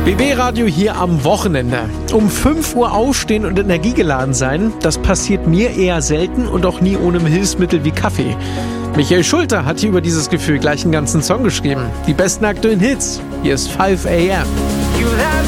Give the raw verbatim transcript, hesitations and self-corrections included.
B B-Radio hier am Wochenende. Um fünf Uhr aufstehen und energiegeladen sein, das passiert mir eher selten und auch nie ohne Hilfsmittel wie Kaffee. Michael Schulte hat hier über dieses Gefühl gleich einen ganzen Song geschrieben. Die besten aktuellen Hits. Hier ist five a m